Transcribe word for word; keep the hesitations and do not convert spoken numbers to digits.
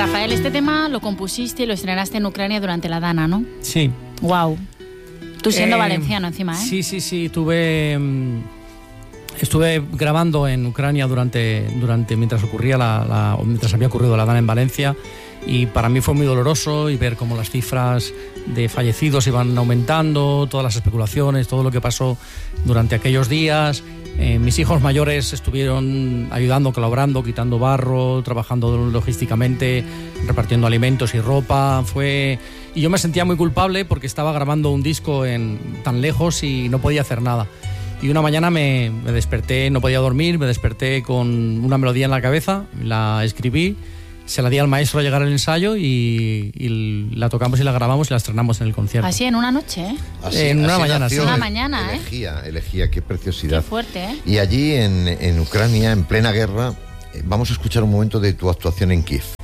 Rafael, este tema lo compusiste y lo estrenaste en Ucrania durante la Dana, ¿no? Sí. Wow. Tú siendo Eh, valenciano encima, ¿eh? Sí, sí, sí. Tuve, mm, estuve grabando en Ucrania durante, durante mientras ocurría la, la, mientras había ocurrido la Dana en Valencia, y para mí fue muy doloroso y ver cómo las cifras de fallecidos iban aumentando, todas las especulaciones, todo lo que pasó durante aquellos días. Eh, mis hijos mayores estuvieron ayudando, colaborando, quitando barro, trabajando logísticamente, repartiendo alimentos y ropa. Fue... Y yo me sentía muy culpable porque estaba grabando un disco en, tan lejos y no podía hacer nada. Y una mañana me, me desperté, no podía dormir, me desperté con una melodía en la cabeza, la escribí, se la di al maestro al llegar al ensayo y, y la tocamos y la grabamos y la estrenamos en el concierto. Así en una noche, ¿eh? Así, en una así mañana, nació sí. Una mañana, ¿eh? Elegía, elegía, qué preciosidad. Qué fuerte, ¿eh? Y allí en, en Ucrania, en plena guerra, vamos a escuchar un momento de tu actuación en Kiev.